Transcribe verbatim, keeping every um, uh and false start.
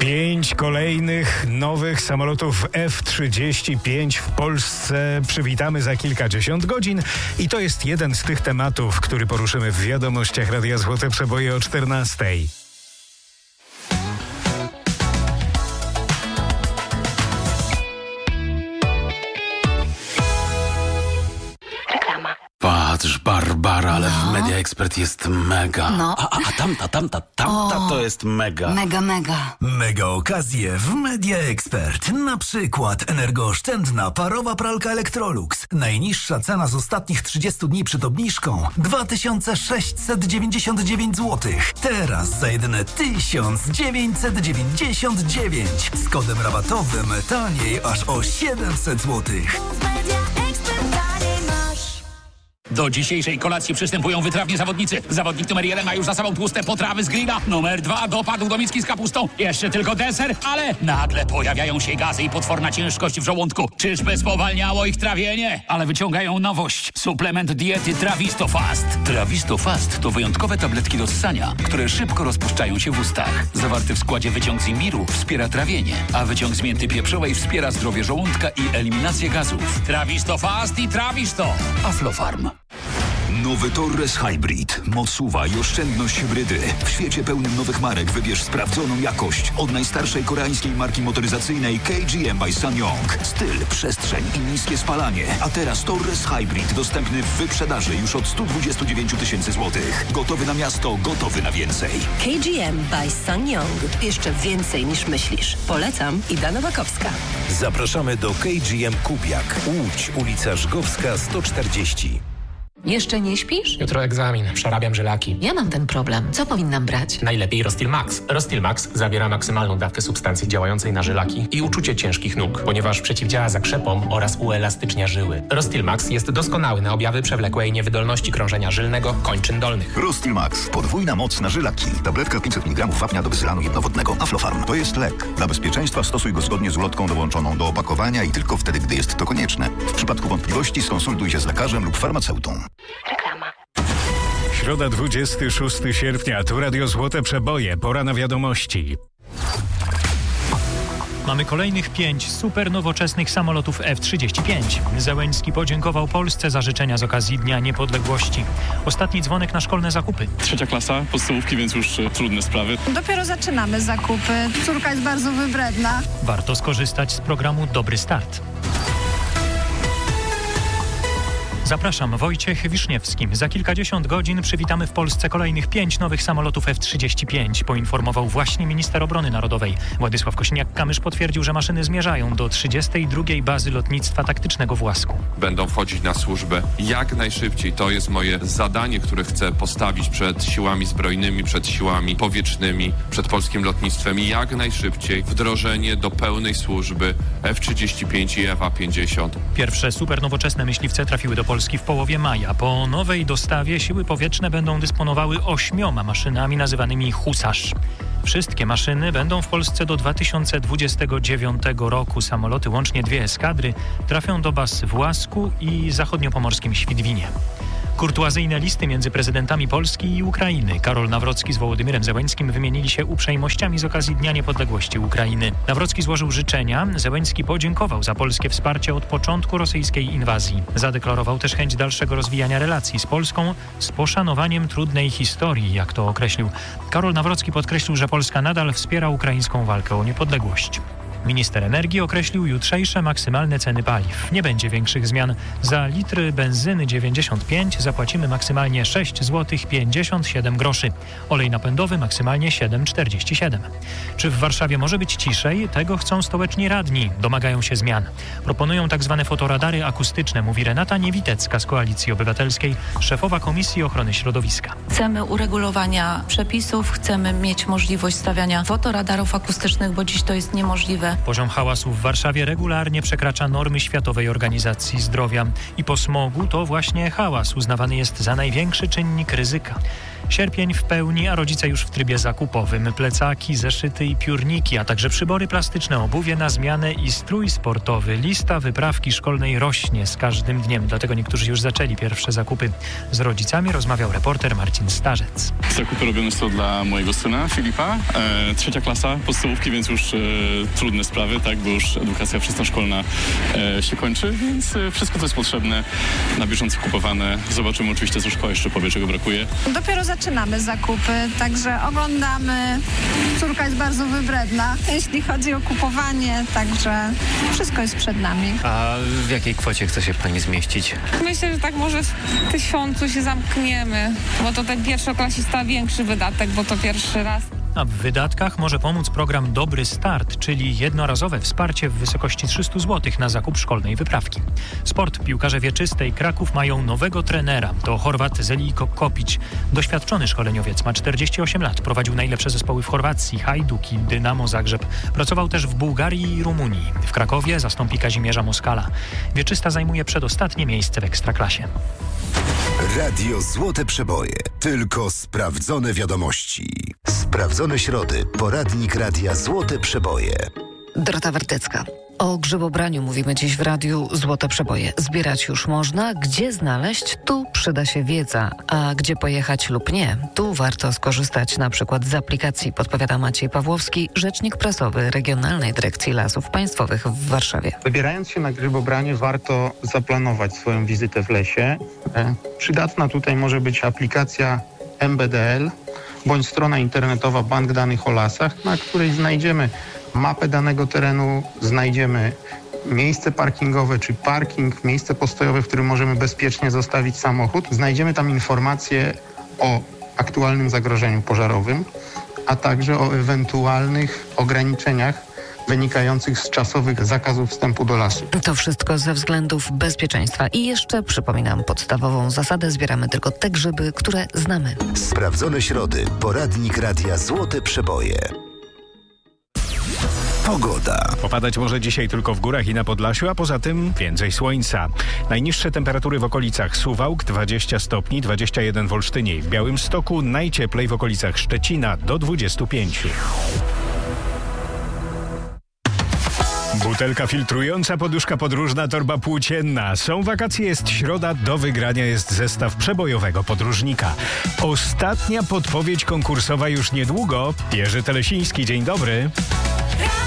Pięć kolejnych nowych samolotów F trzydzieści pięć w Polsce przywitamy za kilkadziesiąt godzin i to jest jeden z tych tematów, który poruszymy w wiadomościach Radia Złote Przeboje o czternastej. Patrz, Barbara, ale No. w Media Expert jest mega. No. A, a, a tamta, tamta, tamta O. to jest mega. Mega, mega. Mega okazje w Media Expert. Na przykład energooszczędna parowa pralka Electrolux. Najniższa cena z ostatnich trzydziestu dni przed obniżką dwa tysiące sześćset dziewięćdziesiąt dziewięć złotych. Teraz za jedyne tysiąc dziewięćset dziewięćdziesiąt dziewięć. Z kodem rabatowym taniej aż o siedemset złotych. Do dzisiejszej kolacji przystępują wytrawni zawodnicy. Zawodnik numer jeden ma już za sobą tłuste potrawy z grilla. Numer dwa dopadł do miski z kapustą. Jeszcze tylko deser, ale nagle pojawiają się gazy i potworna ciężkość w żołądku. Czyżby spowalniało ich trawienie? Ale wyciągają nowość. Suplement diety Trawisto Fast. Trawisto Fast to wyjątkowe tabletki do ssania, które szybko rozpuszczają się w ustach. Zawarty w składzie wyciąg z imbiru wspiera trawienie, a wyciąg z mięty pieprzowej wspiera zdrowie żołądka i eliminację gazów. Trawisto Fast i Trawisto. Aflofarm. Nowy Torres Hybrid. Moc suwa i oszczędność hybrydy. W świecie pełnym nowych marek wybierz sprawdzoną jakość od najstarszej koreańskiej marki motoryzacyjnej K G M by SsangYong. Styl, przestrzeń i niskie spalanie. A teraz Torres Hybrid dostępny w wyprzedaży już od sto dwadzieścia dziewięć tysięcy złotych. Gotowy na miasto, gotowy na więcej. K G M by SsangYong. Jeszcze więcej niż myślisz. Polecam, Ida Nowakowska. Zapraszamy do K G M Kupiak. Łódź, ulica Żgowska sto czterdzieści. Jeszcze nie śpisz? Jutro egzamin, przerabiam żylaki. Ja mam ten problem. Co powinnam brać? Najlepiej Rostil Max. Rostil Max zawiera maksymalną dawkę substancji działającej na żylaki i uczucie ciężkich nóg, ponieważ przeciwdziała zakrzepom oraz uelastycznia żyły. Rostil Max jest doskonały na objawy przewlekłej niewydolności krążenia żylnego kończyn dolnych. Rostil Max. Podwójna moc na żylaki. Tabletka pięćset miligramów wapnia do wysylanu jednowodnego. Aflofarm. To jest lek. Dla bezpieczeństwa stosuj go zgodnie z ulotką dołączoną do opakowania i tylko wtedy, gdy jest to konieczne. W przypadku wątpliwości skonsultuj się z lekarzem lub farmaceutą. Reklama. Środa dwudziestego szóstego sierpnia, tu Radio Złote Przeboje, pora na wiadomości. Mamy kolejnych pięć super nowoczesnych samolotów F trzydzieści pięć. Zełenski podziękował Polsce za życzenia z okazji Dnia Niepodległości. Ostatni dzwonek na szkolne zakupy. Trzecia klasa, podstawówki, więc już y, trudne sprawy. Dopiero zaczynamy zakupy. Córka jest bardzo wybredna. Warto skorzystać z programu Dobry Start. Zapraszam, Wojciech Wiszniewski. Za kilkadziesiąt godzin przywitamy w Polsce kolejnych pięć nowych samolotów F trzydzieści pięć, poinformował właśnie minister obrony narodowej. Władysław Kosiniak-Kamysz potwierdził, że maszyny zmierzają do trzydziestej drugiej bazy lotnictwa taktycznego w Łasku. Będą wchodzić na służbę jak najszybciej. To jest moje zadanie, które chcę postawić przed siłami zbrojnymi, przed siłami powietrznymi, przed polskim lotnictwem i jak najszybciej wdrożenie do pełnej służby F trzydzieści pięć i F A pięćdziesiąt. Pierwsze super nowoczesne myśliwce trafiły do Polski w połowie maja. Po nowej dostawie siły powietrzne będą dysponowały ośmioma maszynami nazywanymi Husarz. Wszystkie maszyny będą w Polsce do dwa tysiące dwudziestego dziewiątego roku. Samoloty, łącznie dwie eskadry, trafią do baz w Łasku i zachodniopomorskim Świdwinie. Kurtuazyjne listy między prezydentami Polski i Ukrainy. Karol Nawrocki z Wołodymyrem Zełenskim wymienili się uprzejmościami z okazji Dnia Niepodległości Ukrainy. Nawrocki złożył życzenia, Zełenski podziękował za polskie wsparcie od początku rosyjskiej inwazji. Zadeklarował też chęć dalszego rozwijania relacji z Polską z poszanowaniem trudnej historii, jak to określił. Karol Nawrocki podkreślił, że Polska nadal wspiera ukraińską walkę o niepodległość. Minister energii określił jutrzejsze maksymalne ceny paliw. Nie będzie większych zmian. Za litr benzyny dziewięćdziesiąt pięć zapłacimy maksymalnie sześć złotych pięćdziesiąt siedem groszy. Olej napędowy maksymalnie siedem czterdzieści siedem. Czy w Warszawie może być ciszej? Tego chcą stołeczni radni. Domagają się zmian. Proponują tak zwane fotoradary akustyczne, mówi Renata Niewitecka z Koalicji Obywatelskiej, szefowa Komisji Ochrony Środowiska. Chcemy uregulowania przepisów, chcemy mieć możliwość stawiania fotoradarów akustycznych, bo dziś to jest niemożliwe. Poziom hałasu w Warszawie regularnie przekracza normy Światowej Organizacji Zdrowia. I po smogu to właśnie hałas uznawany jest za największy czynnik ryzyka. Sierpień w pełni, a rodzice już w trybie zakupowym. Plecaki, zeszyty i piórniki, a także przybory plastyczne, obuwie na zmianę i strój sportowy. Lista wyprawki szkolnej rośnie z każdym dniem, dlatego niektórzy już zaczęli pierwsze zakupy. Z rodzicami rozmawiał reporter Marcin Starzec. Zakupy robione są dla mojego syna Filipa. E, trzecia klasa podstawówki, więc już e, trudne sprawy, tak, bo już edukacja wczesnoszkolna e, się kończy, więc e, wszystko, co jest potrzebne, na bieżąco kupowane. Zobaczymy oczywiście, co szkoła jeszcze powie, czego brakuje. Dopiero zaczynamy zakupy, także oglądamy. Córka jest bardzo wybredna, jeśli chodzi o kupowanie, także wszystko jest przed nami. A w jakiej kwocie chce się pani zmieścić? Myślę, że tak może w tysiącu się zamkniemy, bo to ten pierwszoklasista większy wydatek, bo to pierwszy raz. A w wydatkach może pomóc program Dobry Start, czyli jednorazowe wsparcie w wysokości trzysta złotych na zakup szkolnej wyprawki. Sport. Piłkarze wieczystej Kraków mają nowego trenera. To Chorwat Zeljko Kopić. Doświadczony szkoleniowiec, ma czterdzieści osiem lat. Prowadził najlepsze zespoły w Chorwacji, Hajduk i Dynamo Zagrzeb. Pracował też w Bułgarii i Rumunii. W Krakowie zastąpi Kazimierza Moskala. Wieczysta zajmuje przedostatnie miejsce w Ekstraklasie. Radio Złote Przeboje. Tylko sprawdzone wiadomości. Sprawdzone środy. Poradnik Radia Złote Przeboje. Dorota Wartecka. O grzybobraniu mówimy dziś w Radiu Złote Przeboje. Zbierać już można. Gdzie znaleźć? Tu przyda się wiedza. A gdzie pojechać lub nie? Tu warto skorzystać na przykład z aplikacji, podpowiada Maciej Pawłowski, rzecznik prasowy Regionalnej Dyrekcji Lasów Państwowych w Warszawie. Wybierając się na grzybobranie, warto zaplanować swoją wizytę w lesie. Przydatna tutaj może być aplikacja M B D L bądź strona internetowa Bank Danych o Lasach, na której znajdziemy mapę danego terenu, znajdziemy miejsce parkingowe czy parking, miejsce postojowe, w którym możemy bezpiecznie zostawić samochód. Znajdziemy tam informacje o aktualnym zagrożeniu pożarowym, a także o ewentualnych ograniczeniach wynikających z czasowych zakazów wstępu do lasu. To wszystko ze względów bezpieczeństwa. I jeszcze przypominam podstawową zasadę: zbieramy tylko te grzyby, które znamy. Sprawdzone środy. Poradnik Radia Złote Przeboje. Pogoda. Popadać może dzisiaj tylko w górach i na Podlasiu, a poza tym więcej słońca. Najniższe temperatury w okolicach Suwałk dwadzieścia stopni, dwadzieścia jeden w Olsztynie i w Białymstoku, najcieplej w okolicach Szczecina do dwudziestu pięciu. Butelka filtrująca, poduszka podróżna, torba płócienna. Są wakacje, jest środa, do wygrania jest zestaw przebojowego podróżnika. Ostatnia podpowiedź konkursowa już niedługo. Jerzy Telesiński, dzień dobry.